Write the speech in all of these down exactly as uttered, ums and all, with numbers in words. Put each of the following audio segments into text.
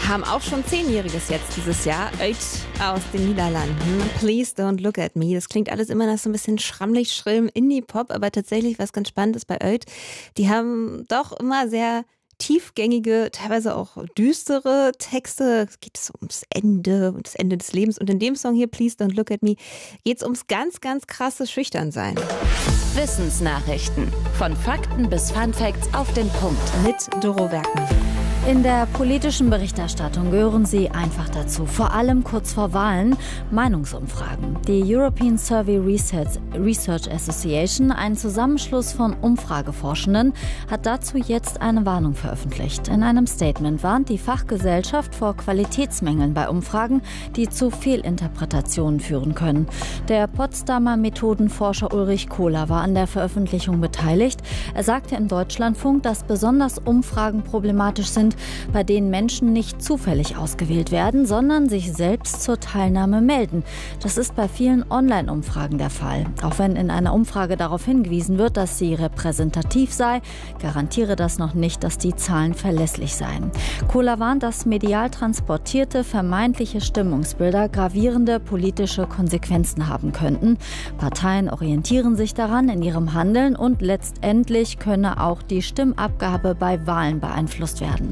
haben auch schon Zehnjähriges jetzt dieses Jahr. Uit aus den Niederlanden. Please don't look at me. Das klingt alles immer nach so ein bisschen schrammelig, schrillem Indie-Pop, aber tatsächlich was ganz Spannendes bei Uit. Die haben doch immer sehr tiefgängige, teilweise auch düstere Texte. Es geht so ums Ende und das Ende des Lebens. Und in dem Song hier, Please Don't Look at Me, geht es ums ganz, ganz krasse Schüchternsein. Wissensnachrichten. Von Fakten bis Funfacts auf den Punkt. Mit Doro Werkmann. In der politischen Berichterstattung gehören sie einfach dazu, vor allem kurz vor Wahlen, Meinungsumfragen. Die European Survey Research, Research Association, ein Zusammenschluss von Umfrageforschenden, hat dazu jetzt eine Warnung veröffentlicht. In einem Statement warnt die Fachgesellschaft vor Qualitätsmängeln bei Umfragen, die zu Fehlinterpretationen führen können. Der Potsdamer Methodenforscher Ulrich Kohler war an der Veröffentlichung beteiligt. Er sagte im Deutschlandfunk, dass besonders Umfragen problematisch sind, bei denen Menschen nicht zufällig ausgewählt werden, sondern sich selbst zur Teilnahme melden. Das ist bei vielen Online-Umfragen der Fall. Auch wenn in einer Umfrage darauf hingewiesen wird, dass sie repräsentativ sei, garantiere das noch nicht, dass die Zahlen verlässlich seien. Kohler warnt, dass medial transportierte vermeintliche Stimmungsbilder gravierende politische Konsequenzen haben könnten. Parteien orientieren sich daran in ihrem Handeln und letztendlich könne auch die Stimmabgabe bei Wahlen beeinflusst werden.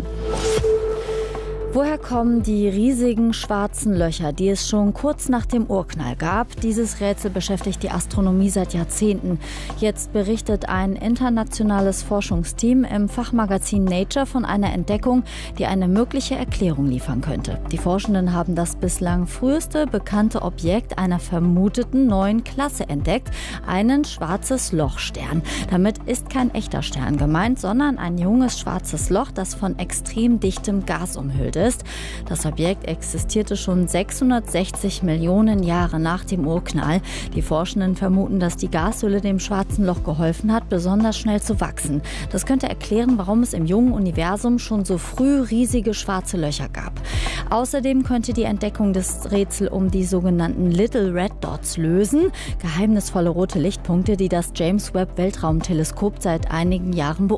Woher kommen die riesigen schwarzen Löcher, die es schon kurz nach dem Urknall gab? Dieses Rätsel beschäftigt die Astronomie seit Jahrzehnten. Jetzt berichtet ein internationales Forschungsteam im Fachmagazin Nature von einer Entdeckung, die eine mögliche Erklärung liefern könnte. Die Forschenden haben das bislang früheste bekannte Objekt einer vermuteten neuen Klasse entdeckt, einen schwarzes Lochstern. Damit ist kein echter Stern gemeint, sondern ein junges schwarzes Loch, das von extrem dichtem Gas umhüllt ist. Das Objekt existierte schon sechshundertsechzig Millionen Jahre nach dem Urknall. Die Forschenden vermuten, dass die Gashülle dem schwarzen Loch geholfen hat, besonders schnell zu wachsen. Das könnte erklären, warum es im jungen Universum schon so früh riesige schwarze Löcher gab. Außerdem könnte die Entdeckung des Rätsels um die sogenannten Little Red Dots lösen. Geheimnisvolle rote Lichtpunkte, die das James Webb Weltraumteleskop seit einigen Jahren beobachtet.